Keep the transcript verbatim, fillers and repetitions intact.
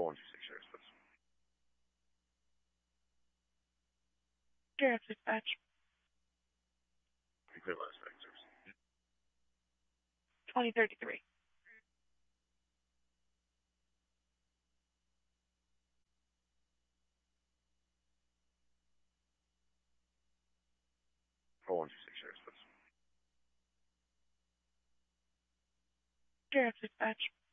four one two six shares, please. Sheriff Dispatch. Clear last night, service. twenty thirty-three. four one two six shares, please. Sheriff Dispatch.